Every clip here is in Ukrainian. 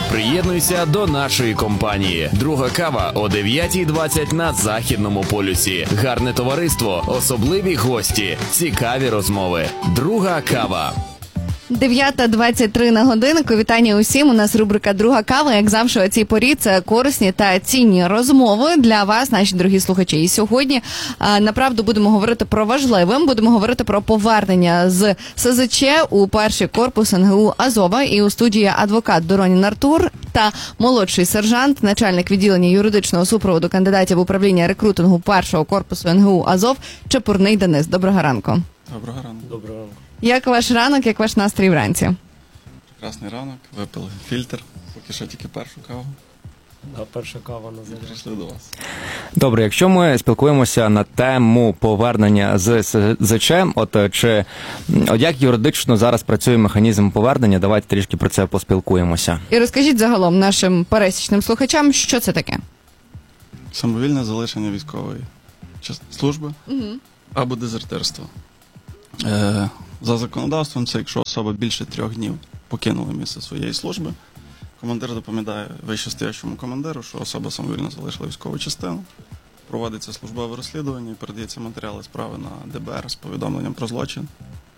Приєднуйся до нашої компанії. Друга кава о 9:20 на Західному полюсі. Гарне товариство, особливі гості, цікаві розмови. Друга кава. 9:23 на годиннику. Вітання усім. У нас рубрика «Друга кава». Як завжди, о цій порі це корисні та цінні розмови для вас, наші дорогі слухачі. І сьогодні, направду, будемо говорити про важливе. Будемо говорити про повернення з СЗЧ у перший корпус НГУ «Азова». І у студії адвокат Доронін Артур та молодший сержант, начальник відділення юридичного супроводу кандидатів управління рекрутингу першого корпусу НГУ «Азов» Чепурний Денис. Доброго ранку. Доброго ранку. Доброго ранку. Як ваш ранок, як ваш настрій вранці? Прекрасний ранок, випили фільтр, поки що тільки першу каву. Да, перша кава на заряд. Прийшли до вас. Добре, якщо ми спілкуємося на тему повернення з СЗЧ, як юридично зараз працює механізм повернення, давайте трішки про це поспілкуємося. І розкажіть загалом нашим пересічним слухачам, що це таке? Самовільне залишення військової служби або дезертирство. За законодавством це якщо особа більше 3 днів покинула місце своєї служби, командир доповідає вищестоящому командиру, що особа самовільно залишила військову частину, проводиться службове розслідування і передається матеріали справи на ДБР з повідомленням про злочин,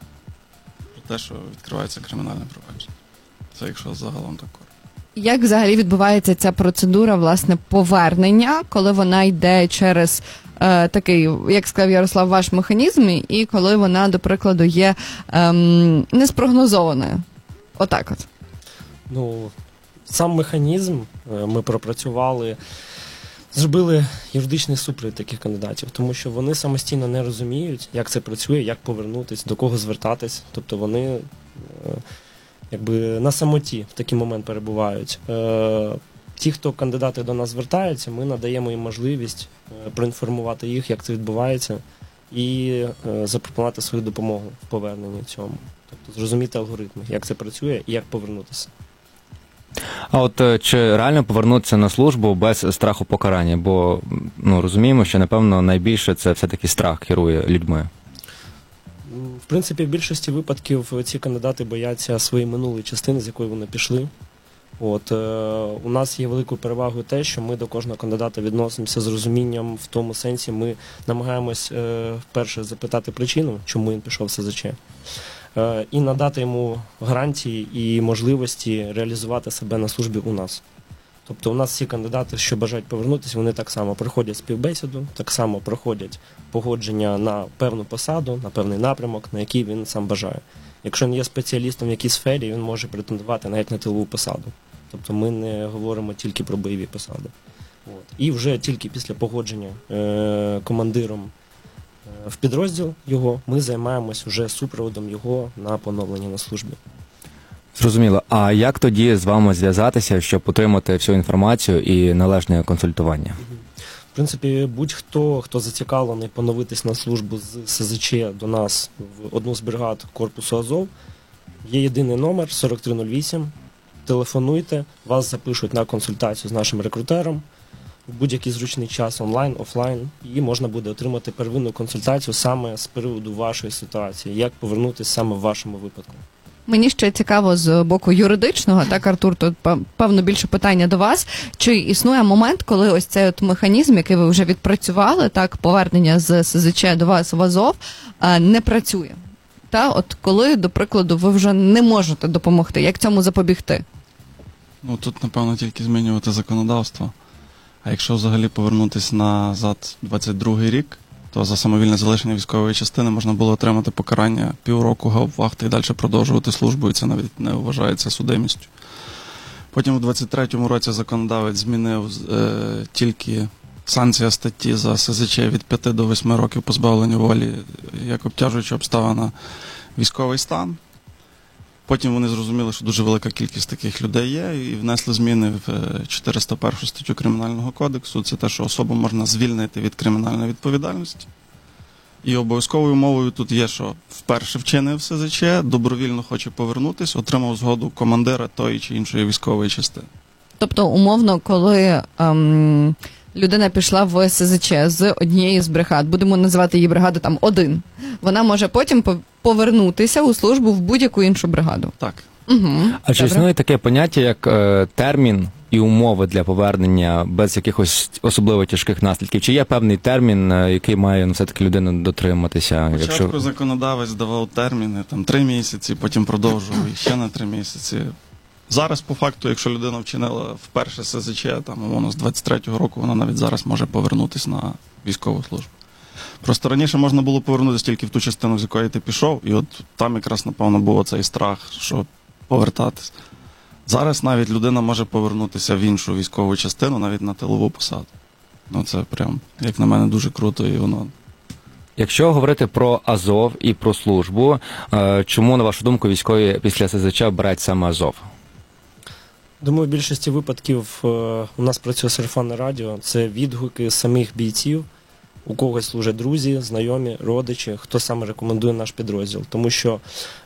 про те, що відкривається кримінальне провадження. Це якщо загалом так коротко. Як взагалі відбувається ця процедура, власне, повернення, коли вона йде через такий, як сказав Ярослав, ваш механізм, і коли вона, до прикладу, є неспрогнозованою? Отак от. Ну, сам механізм ми пропрацювали, зробили юридичний супровід таких кандидатів, тому що вони самостійно не розуміють, як це працює, як повернутися, до кого звертатись. Тобто вони якби на самоті в такий момент перебувають. Ті, хто кандидати до нас звертаються, ми надаємо їм можливість проінформувати їх, як це відбувається, і запропонувати свою допомогу в поверненні цьому. Тобто зрозуміти алгоритми, як це працює і як повернутися. А чи реально повернутися на службу без страху покарання? Бо розуміємо, що, напевно, найбільше це все-таки страх керує людьми. В принципі, в більшості випадків ці кандидати бояться своєї минулої частини, з якої вони пішли. У нас є великою перевагою те, що ми до кожного кандидата відносимося з розумінням, в тому сенсі ми намагаємось вперше запитати причину, чому він пішов в СЗЧ, і надати йому гарантії і можливості реалізувати себе на службі у нас. Тобто у нас всі кандидати, що бажають повернутися, вони так само проходять співбесіду, так само проходять погодження на певну посаду, на певний напрямок, на який він сам бажає. Якщо він є спеціалістом в якійсь сфері, він може претендувати навіть на тилову посаду. Тобто ми не говоримо тільки про бойові посади. І вже тільки після погодження командиром в підрозділ його, ми займаємось вже супроводом його на поновлення на службі. Зрозуміло. А як тоді з вами зв'язатися, щоб отримати всю інформацію і належне консультування? В принципі, будь-хто, хто зацікавлений поновитись на службу з СЗЧ до нас в одну з бригад корпусу «Азов», є єдиний номер 4308. Телефонуйте, вас запишуть на консультацію з нашим рекрутером в будь-який зручний час, онлайн, офлайн, і можна буде отримати первинну консультацію саме з приводу вашої ситуації, як повернутися саме в вашому випадку. Мені ще цікаво з боку юридичного, так, Артур, тут певно більше питання до вас. Чи існує момент, коли ось цей механізм, який ви вже відпрацювали, так, повернення з СЗЧ до вас в Азов, не працює? Коли, до прикладу, ви вже не можете допомогти, як цьому запобігти? Тут, напевно, тільки змінювати законодавство. А якщо взагалі повернутися назад 22-й рік, то за самовільне залишення військової частини можна було отримати покарання півроку гауптвахти і далі продовжувати службу, і це навіть не вважається судимістю. Потім у 23-му році законодавець змінив тільки санкція статті за СЗЧ від 5 до 8 років позбавлення волі як обтяжуюча обставина військовий стан. Потім вони зрозуміли, що дуже велика кількість таких людей є, і внесли зміни в 401 статтю Кримінального кодексу. Це те, що особу можна звільнити від кримінальної відповідальності. І обов'язковою умовою тут є, що вперше вчинив СЗЧ, добровільно хоче повернутися, отримав згоду командира тої чи іншої військової частини. Тобто, умовно, коли людина пішла в СЗЧ з однієї з бригад, будемо називати її бригаду там 1, вона може потім повернутися у службу в будь-яку іншу бригаду. Так. А чи існує таке поняття, як термін і умови для повернення без якихось особливо тяжких наслідків? Чи є певний термін, який має все-таки людина дотриматися? Спочатку законодавець давав терміни, 3 місяці, потім продовжував ще на 3 місяці. Зараз, по факту, якщо людина вчинила вперше СЗЧ, умовно, з 23-го року, вона навіть зараз може повернутися на військову службу. Просто раніше можна було повернутися тільки в ту частину, з якої ти пішов, і от там якраз, напевно, був цей страх, що повертатись. Зараз навіть людина може повернутися в іншу військову частину, навіть на тилову посаду. Це прям, як на мене, дуже круто, і воно... Якщо говорити про Азов і про службу, чому, на вашу думку, військові після СЗЧ обирають саме Азов? Думаю, в більшості випадків у нас працює сарафанне радіо, це відгуки самих бійців, у когось служать друзі, знайомі, родичі, хто саме рекомендує наш підрозділ. Тому що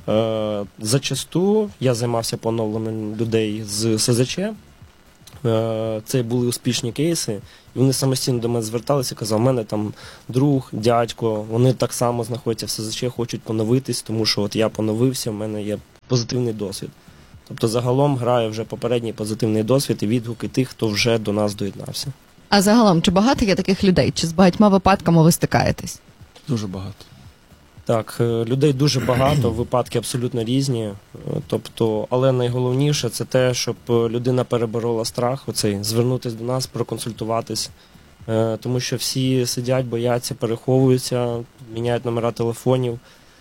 зачасту я займався поновленням людей з СЗЧ, це були успішні кейси, і вони самостійно до мене зверталися і казали, у мене там друг, дядько, вони так само знаходяться в СЗЧ, хочуть поновитись, тому що от я поновився, в мене є позитивний досвід. Тобто загалом грає вже попередній позитивний досвід і відгуки тих, хто вже до нас доєднався. А загалом, чи багато є таких людей? Чи з багатьма випадками ви стикаєтесь? Дуже багато. Так, людей дуже багато, випадки абсолютно різні. Тобто, але найголовніше це те, щоб людина переборола страх, звернутися до нас, проконсультуватись. Тому що всі сидять, бояться, переховуються, міняють номера телефонів.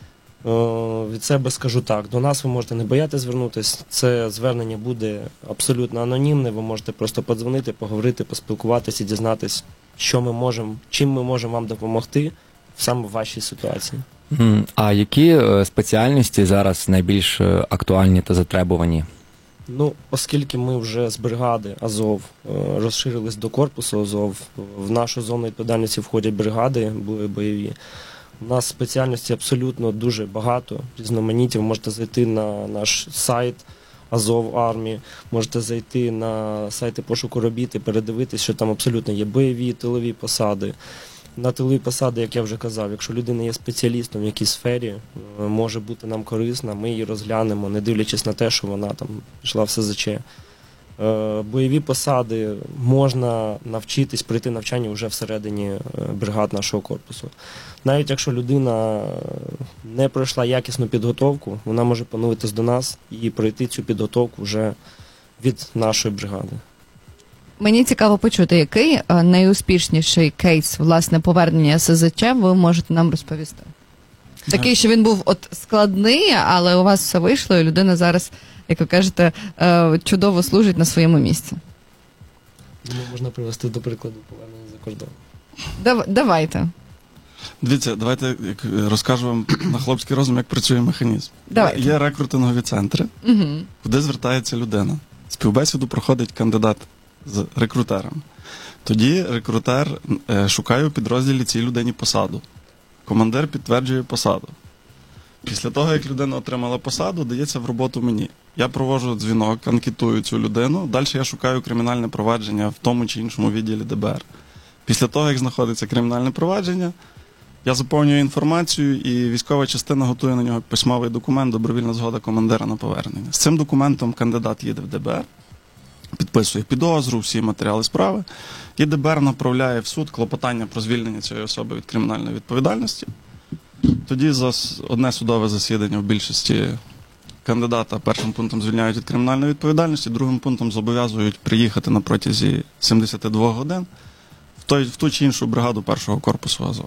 Від себе скажу так, до нас ви можете не боятися звернутися, це звернення буде абсолютно анонімне, ви можете просто подзвонити, поговорити, поспілкуватися і дізнатися, що ми можемо, чим ми можемо вам допомогти саме в вашій ситуації. А які спеціальності зараз найбільш актуальні та затребувані? Оскільки ми вже з бригади Азов розширились до корпусу Азов, в нашу зону відповідальності входять бригади бойові. У нас спеціальностей абсолютно дуже багато, різноманітні. Ви можете зайти на наш сайт Азов Армії, можете зайти на сайти пошуку робіт і передивитись, що там абсолютно є бойові, тилові посади. На тилові посади, як я вже казав, якщо людина є спеціалістом в якійсь сфері, може бути нам корисна, ми її розглянемо, не дивлячись на те, що вона там пішла в СЗЧ. Бойові посади можна навчитись, пройти навчання вже всередині бригад нашого корпусу. Навіть якщо людина не пройшла якісну підготовку, вона може поновитись до нас і пройти цю підготовку вже від нашої бригади. Мені цікаво почути, який найуспішніший кейс, власне, повернення СЗЧ ви можете нам розповісти? Такий, що він був складний, але у вас все вийшло, і людина зараз, як ви кажете, чудово служить на своєму місці. Думаю, можна привести до прикладу повернення за кордон. Давайте. Дивіться, давайте розкажу вам на хлопський розум, як працює механізм. Давайте. Є рекрутингові центри, куди звертається людина. Співбесіду проходить кандидат з рекрутером. Тоді рекрутер шукає у підрозділі цій людині посаду. Командир підтверджує посаду. Після того, як людина отримала посаду, дається в роботу мені. Я проводжу дзвінок, анкетую цю людину, далі я шукаю кримінальне провадження в тому чи іншому відділі ДБР. Після того, як знаходиться кримінальне провадження, я заповнюю інформацію, і військова частина готує на нього письмовий документ «Добровільна згода командира на повернення». З цим документом кандидат їде в ДБР, підписує підозру, всі матеріали справи, і ДБР направляє в суд клопотання про звільнення цієї особи від кримінальної відповідальності. Тоді за одне судове засідання в більшості кандидата першим пунктом звільняють від кримінальної відповідальності, другим пунктом зобов'язують приїхати на протязі 72 годин в ту чи іншу бригаду першого корпусу Азов.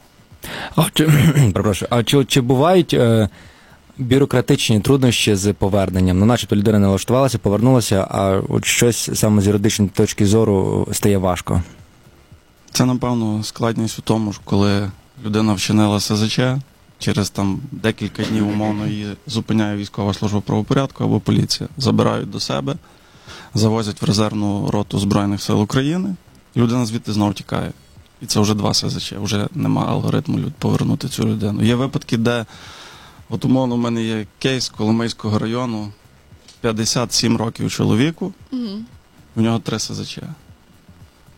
Чи бувають бюрократичні труднощі з поверненням? Начебто людина не влаштувалася, повернулася, а щось саме з юридичної точки зору стає важко. Це, напевно, складність у тому, коли людина вчинила СЗЧ, через декілька днів умовно її зупиняє військова служба правопорядку або поліція, забирають до себе, завозять в резервну роту Збройних сил України, людина звідти знов тікає. І це вже 2 СЗЧ, вже нема алгоритму повернути цю людину. Є випадки, де, умовно, в мене є кейс Коломийського району, 57 років чоловіку, у нього 3 СЗЧ.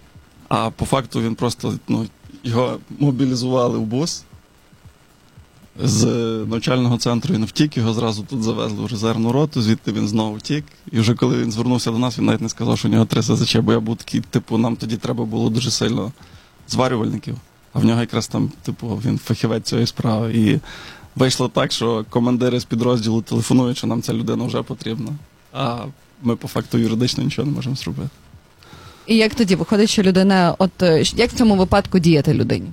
А по факту він просто, його мобілізували в бус, з навчального центру він втік, його зразу тут завезли в резервну роту, звідти він знову втік. І вже коли він звернувся до нас, він навіть не сказав, що у нього 3 СЗЧ, бо я був такий, нам тоді треба було дуже сильно зварювальників. А в нього якраз там, він фахівець цієї справи. І вийшло так, що командири з підрозділу телефонують, що нам ця людина вже потрібна. А ми по факту юридично нічого не можемо зробити. І як тоді виходить, що людина, як в цьому випадку діяти людині?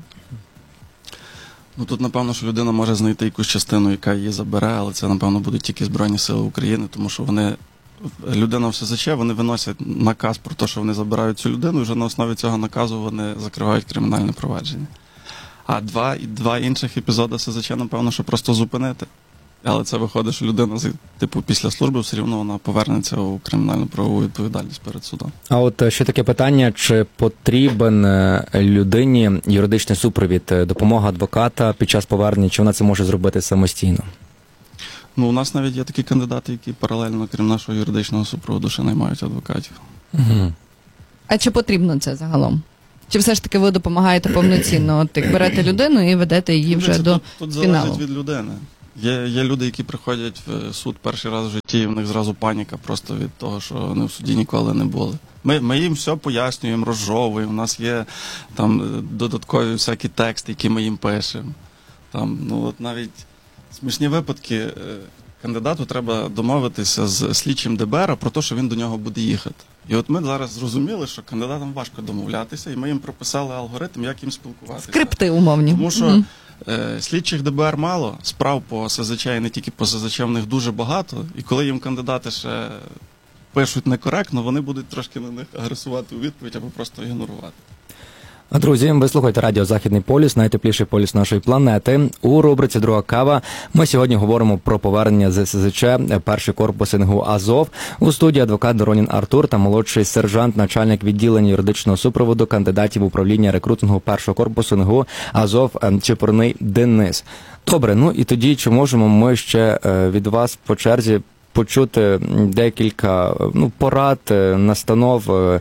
Тут, напевно, що людина може знайти якусь частину, яка її забере, але це, напевно, будуть тільки Збройні Сили України, тому що людина в СЗЧ, вони виносять наказ про те, що вони забирають цю людину, і вже на основі цього наказу вони закривають кримінальне провадження. А два інших епізоди СЗЧ, напевно, що просто зупинити. Але це виходить, що людина, після служби все рівно вона повернеться у кримінальну правову відповідальність перед судом. А от ще таке питання, чи потрібен людині юридичний супровід, допомога адвоката під час повернення, чи вона це може зробити самостійно? У нас навіть є такі кандидати, які паралельно, крім нашого юридичного супроводу, ще наймають адвокатів. Угу. А чи потрібно це загалом? Чи все ж таки ви допомагаєте повноцінно? Як берете людину і ведете її вже до тут фіналу? Залежить від людини. Є люди, які приходять в суд перший раз в житті, і в них зразу паніка просто від того, що вони в суді ніколи не були. Ми їм все пояснюємо, розжовуємо, у нас є там додаткові всякі тексти, які ми їм пишемо. Навіть смішні випадки, кандидату треба домовитися з слідчим ДБР про те, що він до нього буде їхати. І от ми зараз зрозуміли, що кандидатам важко домовлятися, і ми їм прописали алгоритм, як їм спілкуватися. Скрипти умовні. Тому що слідчих ДБР мало, справ по СЗЧ і не тільки по СЗЧ в них дуже багато, і коли їм кандидати ще пишуть некоректно, вони будуть трошки на них агресувати у відповідь або просто ігнорувати. Друзі, ви слухаєте радіо «Західний полюс», найтепліший полюс нашої планети. У рубриці «Друга кава» ми сьогодні говоримо про повернення з СЗЧ, перший корпус НГУ «Азов». У студії адвокат Доронін Артур та молодший сержант, начальник відділення юридичного супроводу кандидатів управління рекрутингу першого корпусу НГУ «Азов» Чепурний Денис. Добре, і тоді чи можемо ми ще від вас по черзі почути декілька порад, настанов,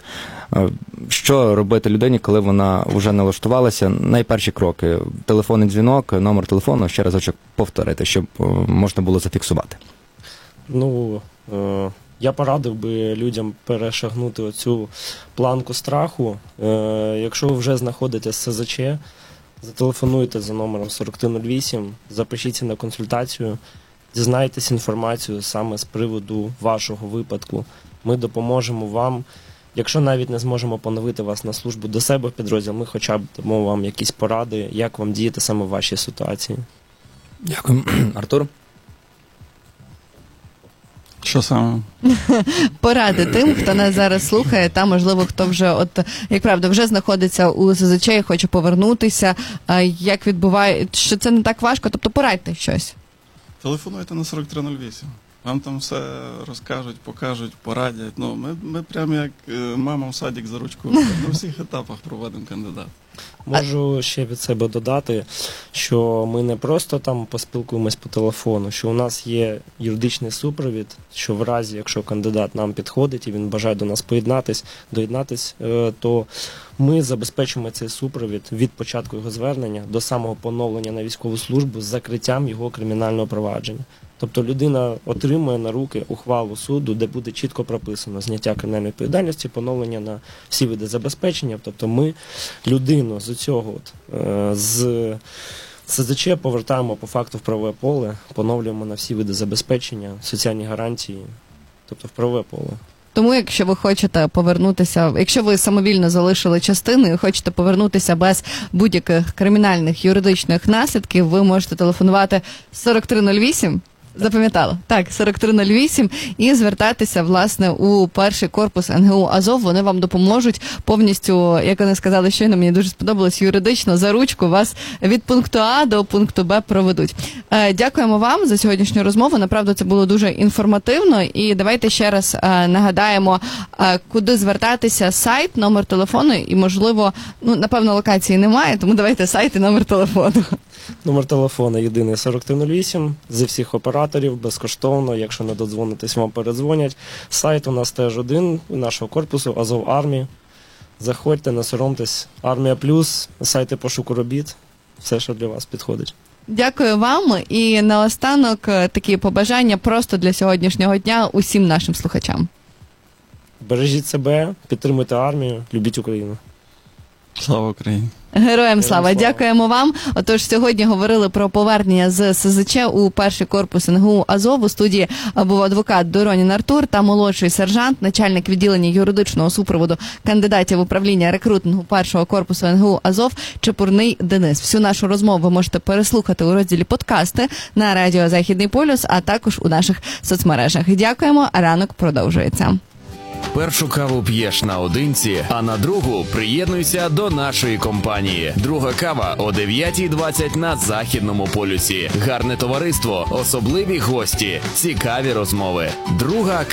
що робити людині, коли вона вже налаштувалася? Найперші кроки. Телефонний дзвінок, номер телефону, ще разочок повторити, щоб можна було зафіксувати. Я порадив би людям перешагнути оцю планку страху. Якщо ви вже знаходитесь в СЗЧ, зателефонуйте за номером 4308, запишіться на консультацію, дізнайтесь інформацію саме з приводу вашого випадку. Ми допоможемо вам. Якщо навіть не зможемо поновити вас на службу до себе в підрозділ, ми хоча б дамо вам якісь поради, як вам діяти саме в вашій ситуації. Дякую. Артур? Що саме? Поради тим, хто нас зараз слухає, та, можливо, хто вже, як правда, вже знаходиться у СЗЧ і хоче повернутися, як відбуває, що це не так важко, тобто порадьте щось. Телефонуйте на 4308. Вам там все розкажуть, покажуть, порадять. Ми прямо як мама в садик за ручку. На всіх етапах проводимо кандидат. Можу ще від себе додати, що ми не просто там поспілкуємось по телефону, що у нас є юридичний супровід, що в разі, якщо кандидат нам підходить і він бажає до нас доєднатись, то ми забезпечимо цей супровід від початку його звернення до самого поновлення на військову службу з закриттям його кримінального провадження. Тобто людина отримує на руки ухвалу суду, де буде чітко прописано зняття кримінальної відповідальності, поновлення на всі види забезпечення. Тобто ми людину з цього з СЗЧ повертаємо по факту в правове поле, поновлюємо на всі види забезпечення, соціальні гарантії, тобто в правове поле. Тому, якщо ви хочете повернутися, якщо ви самовільно залишили частину і хочете повернутися без будь-яких кримінальних юридичних наслідків, ви можете телефонувати 4308. Запам'ятала? Так, 4308 і звертатися, власне, у перший корпус НГУ «Азов». Вони вам допоможуть повністю, як вони сказали щойно, мені дуже сподобалось, юридично за ручку вас від пункту А до пункту Б проведуть. Дякуємо вам за сьогоднішню розмову. Направду, це було дуже інформативно. І давайте ще раз нагадаємо, куди звертатися: сайт, номер телефону і, можливо, напевно, локації немає, тому давайте сайт і номер телефону. Номер телефону єдиний 4308, зі всіх операторів, безкоштовно, якщо не додзвонитесь, вам передзвонять. Сайт у нас теж один, нашого корпусу, Азов Армії. Заходьте, не соромтесь. Армія Плюс, сайти пошуку робіт, все, що для вас підходить. Дякую вам. І наостанок такі побажання просто для сьогоднішнього дня усім нашим слухачам. Бережіть себе, підтримуйте армію, любіть Україну. Слава Україні! Героям слава! слава. Дякуємо вам. Отож, сьогодні говорили про повернення з СЗЧ у перший корпус НГУ «Азов». У студії був адвокат Доронін Артур та молодший сержант, начальник відділення юридичного супроводу кандидатів управління рекрутингу першого корпусу НГУ «Азов» Чепурний Денис. Всю нашу розмову ви можете переслухати у розділі «Подкасти» на радіо «Західний полюс», а також у наших соцмережах. Дякуємо, а ранок продовжується. Першу каву п'єш наодинці, а на другу приєднуйся до нашої компанії. Друга кава о 9:20 на Західному полюсі. Гарне товариство, особливі гості, цікаві розмови. Друга